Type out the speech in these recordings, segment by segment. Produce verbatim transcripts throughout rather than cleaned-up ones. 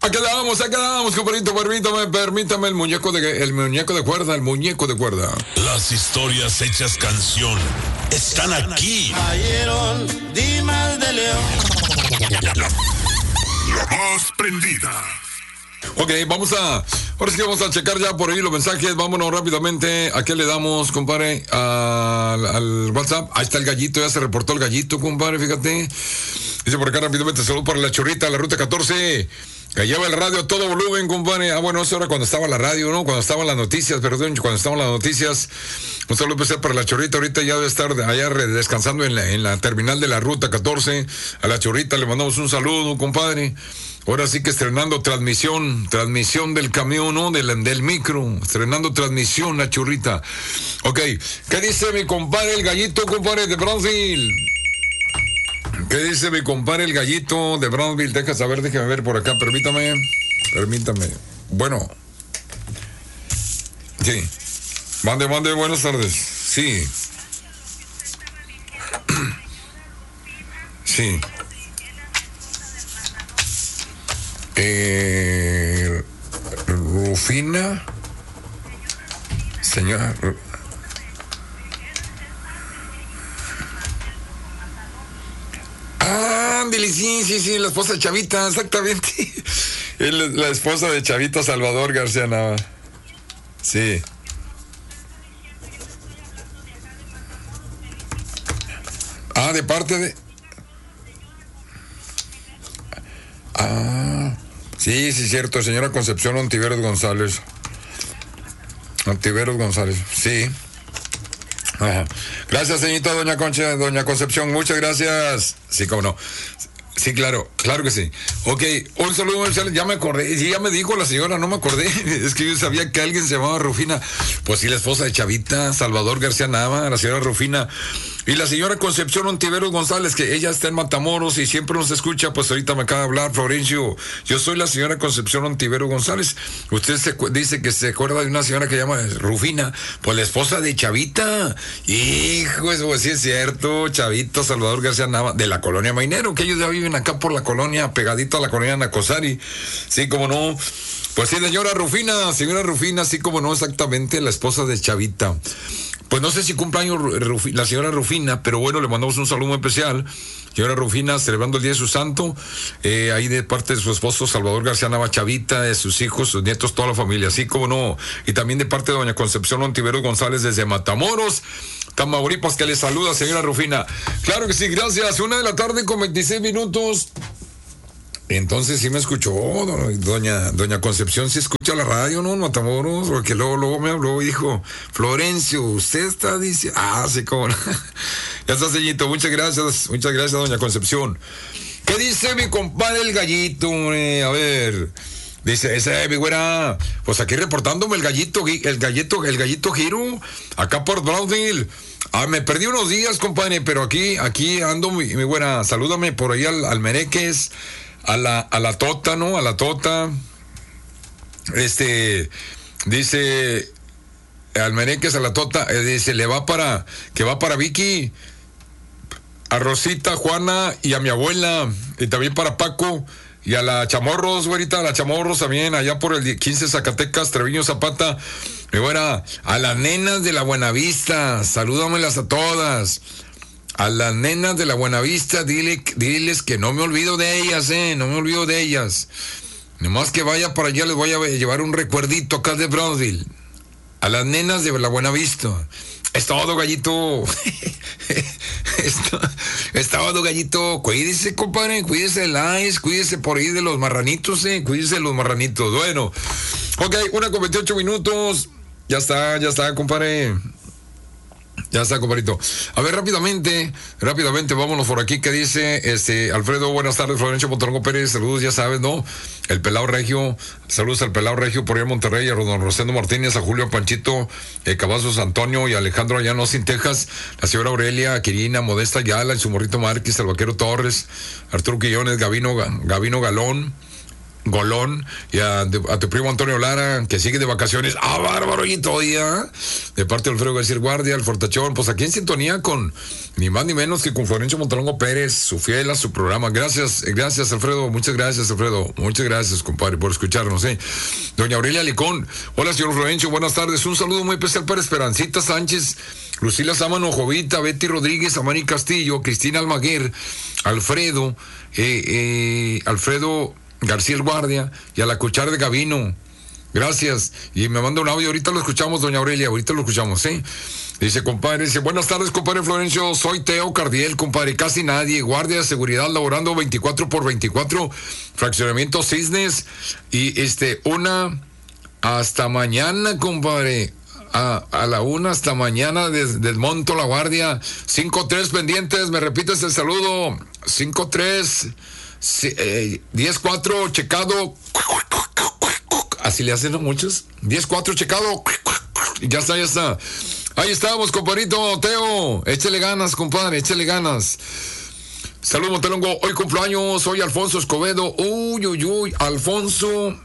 Aquí quedamos, aquí quedamos, compadrito, permítame, permítame el muñeco de el muñeco de cuerda, el muñeco de cuerda. Las historias hechas canción están aquí. Cayeron Dimas de León. La más prendida. Ok, vamos a, ahora sí que vamos a checar ya por ahí los mensajes, vámonos rápidamente. ¿A qué le damos, compadre? Al, al WhatsApp. Ahí está el gallito, ya se reportó el gallito, compadre, fíjate. Dice por acá rápidamente, salud para la chorrita, la ruta catorce. Que lleva el radio a todo volumen, compadre. Ah, bueno, eso era cuando estaba la radio, ¿no? Cuando estaban las noticias, perdón, cuando estaban las noticias. Un saludo especial para la chorrita. Ahorita ya debe estar allá descansando en la, en la terminal de la ruta catorce. A la chorrita le mandamos un saludo, compadre. Ahora sí que estrenando transmisión, transmisión del camión, ¿no? Del, del micro, estrenando transmisión, la chorrita. Ok, ¿qué dice mi compadre el gallito, compadre de Brownsville? ¿Qué dice mi compadre el gallito de Brownsville? Deja saber, déjame ver por acá, permítame, permítame. Bueno, sí, mande, mande, buenas tardes, sí, sí. Eh, Rufina, señora... Ah, ándale, sí, sí, sí, la esposa de Chavita, exactamente. Es la esposa de Chavita Salvador García Nava. Sí. Ah, de parte de... Ah, sí, sí, cierto, señora Concepción Ontiveros González. Ontiveros González, sí. Ajá. Gracias, señorita doña Concha, doña Concepción, muchas gracias. Sí, cómo no. Sí, claro, claro que sí. Ok, un saludo, ya me acordé, sí, ya me dijo la señora, no me acordé, es que yo sabía que alguien se llamaba Rufina. Pues sí, la esposa de Chavita, Salvador García Nava, la señora Rufina. Y la señora Concepción Ontiveros González, que ella está en Matamoros y siempre nos escucha, pues ahorita me acaba de hablar, Florencio. Yo soy la señora Concepción Ontiveros González. Usted se dice que se acuerda de una señora que se llama Rufina, pues la esposa de Chavita. Hijo, eso pues sí es cierto, Chavito Salvador García Nava, de la colonia Mainero, que ellos ya viven acá por la colonia, pegadito a la colonia Nacosari. Sí, como no. Pues sí, señora Rufina, señora Rufina, sí, como no, exactamente, la esposa de Chavita. Pues no sé si cumpleaños la señora Rufina, pero bueno, le mandamos un saludo muy especial. Señora Rufina, celebrando el Día de su Santo, eh, ahí de parte de su esposo Salvador García Nava Chavita, de sus hijos, sus nietos, toda la familia, así como no. Y también de parte de doña Concepción Ontiveros González desde Matamoros, Tamaulipas, que le saluda, señora Rufina. Claro que sí, gracias. Una de la tarde con veintiséis minutos. Entonces sí me escuchó, doña doña Concepción, sí escucha la radio, ¿no? Matamoros, porque luego, luego me habló y dijo, Florencio, usted está diciendo, ah, sí, cómo no. Ya está, señorito, muchas gracias, muchas gracias, doña Concepción. ¿Qué dice mi compadre el gallito? Eh? A ver, dice, ese mi güera, pues aquí reportándome el gallito, el gallito, el gallito Giro, acá por Brownsville. Ah, me perdí unos días, compadre, pero aquí, aquí ando, mi, mi güera, salúdame por ahí al, al Mereques. A la, a la Tota, ¿no? A la Tota. Este, dice, al Mereques, a la Tota, eh, dice, le va para, que va para Vicky, a Rosita, Juana y a mi abuela, y también para Paco, y a la Chamorros, güerita, a la Chamorros también, allá por el quince Zacatecas, Treviño Zapata, y bueno, a las nenas de la Buenavista, salúdamelas a todas. A las nenas de la Buenavista, dile, diles que no me olvido de ellas, eh, no me olvido de ellas. Nomás que vaya para allá les voy a llevar un recuerdito acá de Brownsville. A las nenas de la Buenavista. Es todo, gallito. es, todo, es todo, gallito. Cuídese, compadre, cuídese del ice, cuídese por ahí de los marranitos, eh, cuídese de los marranitos. Bueno, ok, una con veintiocho minutos. Ya está, ya está, compadre. Ya está, compadrito. A ver, rápidamente, rápidamente, vámonos por aquí, que dice, este, Alfredo, buenas tardes, Florencio Montarongo Pérez, saludos, ya sabes, ¿no? El Pelao Regio, saludos al Pelao Regio por ahí en Monterrey, a don Rosendo Martínez, a Julio Panchito, eh, Cavazos Antonio y Alejandro Allano sin Texas, la señora Aurelia, Quirina, Modesta Yala, y su morrito Márquez, el Vaquero Torres, Arturo Quillones, Gavino, Gavino Galón, Golón, y a, a tu primo Antonio Lara, que sigue de vacaciones. ¡Ah, bárbaro! Y todavía, de parte de Alfredo García Guardia, el Fortachón, pues aquí en sintonía con ni más ni menos que con Florencio Montalongo Pérez, su fiel a su programa. Gracias, gracias, Alfredo, muchas gracias, Alfredo, muchas gracias, compadre, por escucharnos, ¿eh? Doña Aurelia Licón, hola, señor Florencio, buenas tardes, un saludo muy especial para Esperancita Sánchez, Lucila Sámano Jovita, Betty Rodríguez, Amani Castillo, Cristina Almaguer, Alfredo, eh, eh, Alfredo García Guardia y a la cuchara de Gavino. Gracias. Y me manda un audio, ahorita lo escuchamos, doña Aurelia, ahorita lo escuchamos, ¿eh? Dice, compadre, dice, buenas tardes, compadre Florencio, soy Teo Cardiel, compadre, casi nadie, guardia de seguridad laborando veinticuatro por veinticuatro, fraccionamiento Cisnes, y este, una hasta mañana, compadre. A, a la una hasta mañana des, desmonto la guardia. cinco tres pendientes, me repites el saludo. cinco tres diez cuatro checado. Así le hacen a muchos. diez cuatro checado. Ya está, ya está. Ahí estamos, compadrito Teo. Échale ganas, compadre, échale ganas. Saludos, Montelongo. Hoy cumpleaños, soy Alfonso Escobedo. Uy, uy, uy, Alfonso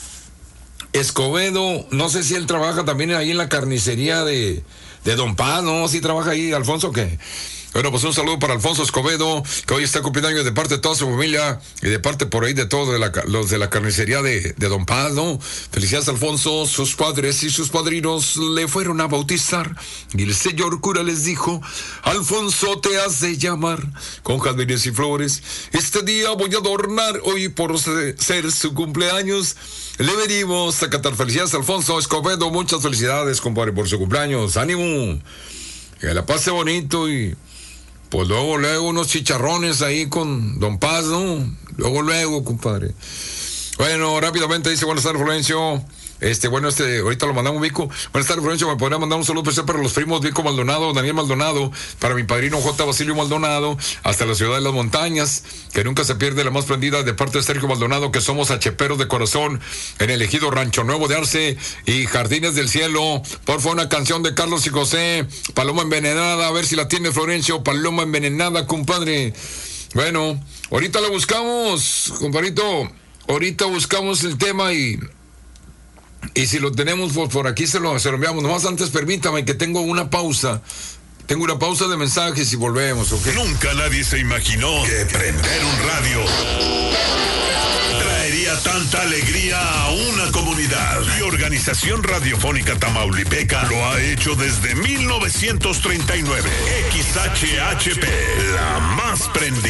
Escobedo, no sé si él trabaja también ahí en la carnicería de, de Don Paz, ¿no? ¿Sí trabaja ahí, Alfonso, o qué? Bueno, pues un saludo para Alfonso Escobedo, que hoy está cumpliendo años de parte de toda su familia y de parte por ahí de todos de la, los de la carnicería de, de Don Paz, ¿no? Felicidades, Alfonso. Sus padres y sus padrinos le fueron a bautizar y el señor cura les dijo, Alfonso, te has de llamar con jardines y flores. Este día voy a adornar, hoy por ser su cumpleaños. Le venimos a cantar. Felicidades, Alfonso Escobedo. Muchas felicidades, compadre, por su cumpleaños. ¡Ánimo! Que la pase bonito y pues luego, luego unos chicharrones ahí con Don Paz, ¿no? Luego, luego, compadre. Bueno, rápidamente dice, buenas tardes, Florencio. Este, bueno, este, ahorita lo mandamos, Vico. Buenas tardes, Florencio. Me podría mandar un saludo especial para los primos Vico Maldonado, Daniel Maldonado, para mi padrino J. Basilio Maldonado, hasta la ciudad de las montañas, que nunca se pierde la más prendida de parte de Sergio Maldonado, que somos acheperos de corazón, en el ejido Rancho Nuevo de Arce y Jardines del Cielo. Por favor, una canción de Carlos y José, Paloma Envenenada, a ver si la tiene Florencio, Paloma Envenenada, compadre. Bueno, ahorita la buscamos, compadrito. Ahorita buscamos el tema y... Y si lo tenemos por, por aquí se lo, se lo enviamos. Nomás antes permítame que tengo una pausa. Tengo una pausa de mensajes y volvemos, ¿ok? Nunca nadie se imaginó que prender un radio traería tanta alegría a una comunidad. Y Organización Radiofónica Tamaulipeca lo ha hecho desde mil novecientos treinta y nueve. X H H P, la más prendida.